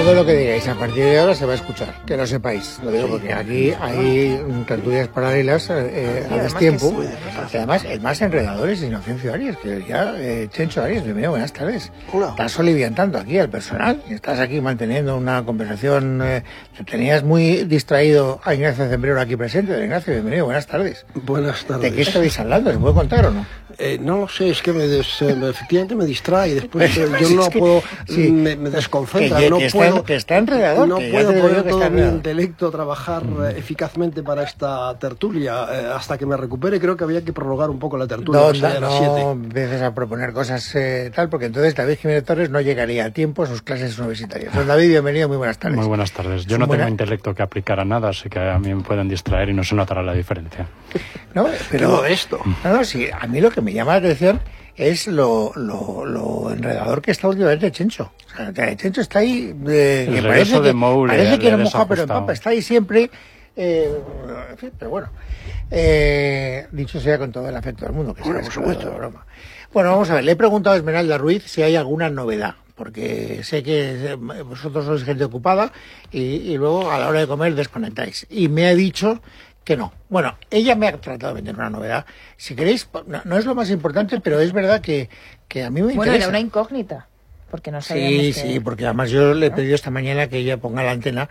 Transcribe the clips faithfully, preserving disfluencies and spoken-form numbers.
todo lo que digáis a partir de ahora se va a escuchar, que lo sepáis. Lo digo porque aquí hay tertulias paralelas eh, a destiempo. Y además, el más enredador es Inocencio Arias, que ya, eh, Chencho Arias, bienvenido, buenas tardes. Hola. Estás soliviantando aquí al personal y estás aquí manteniendo una conversación. Eh, te tenías muy distraído a Ignacio Zembrero aquí presente. Ignacio, bienvenido, buenas tardes. Buenas tardes. ¿De qué estabais hablando? ¿Se puede contar o no? Eh, no lo sé, es que me des, eh, efectivamente me distrae y después eh, yo no es que, puedo, sí, me, me desconcentra, que, que, no que puedo, está, que está enredador, no que puedo poner todo mi enredado. intelecto a trabajar mm. eh, eficazmente para esta tertulia eh, hasta que me recupere. Creo que había que prolongar un poco la tertulia. No, no, no empieces a proponer cosas eh, tal, porque entonces David Jiménez Torres no llegaría a tiempo a sus clases universitarias. Don David, bienvenido, muy buenas tardes. Muy buenas tardes. Yo no buena... tengo intelecto que aplicar a nada, así que a mí me pueden distraer y no se notará la diferencia. No, pero esto. No, no, sí, a mí lo que me llama la atención es lo, lo, lo enredador que está últimamente Chencho. O sea, Chencho está ahí, eh, que parece que, Moule, parece que no moja pero en papa, está ahí siempre, eh, en fin, pero bueno, eh, dicho sea con todo el afecto del mundo, que bueno, por supuesto. Broma. Bueno, vamos a ver, le he preguntado a Esmeralda Ruiz si hay alguna novedad, porque sé que vosotros sois gente ocupada y, y luego a la hora de comer desconectáis. Y me ha dicho que no. Bueno, ella me ha tratado de vender una novedad. Si queréis, no, no es lo más importante, pero es verdad que, que a mí me bueno, interesa. Bueno, era una incógnita, porque no sabíamos Sí, que... sí, porque además yo le he pedido esta mañana que ella ponga la antena.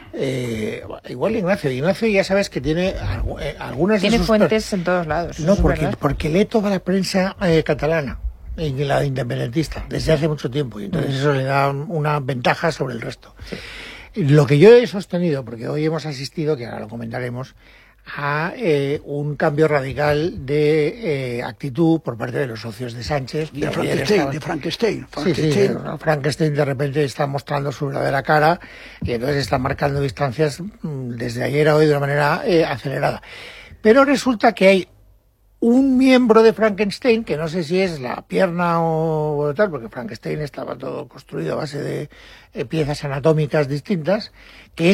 Eh, igual Ignacio, Ignacio ya sabes que tiene eh, algunas tiene de sus... fuentes en todos lados. No, porque, porque lee toda la prensa eh, catalana y la independentista desde hace mucho tiempo, y entonces eso le da una ventaja sobre el resto. Sí. Lo que yo he sostenido, porque hoy hemos asistido, que ahora lo comentaremos, a eh, un cambio radical de eh, actitud por parte de los socios de Sánchez. De Frankenstein, de Frankenstein. Frankenstein. Sí, sí, Frankenstein de repente está mostrando su verdadera cara y entonces está marcando distancias desde ayer a hoy de una manera eh, acelerada. Pero resulta que hay un miembro de Frankenstein, que no sé si es la pierna o tal, porque Frankenstein estaba todo construido a base de eh, piezas anatómicas distintas, que es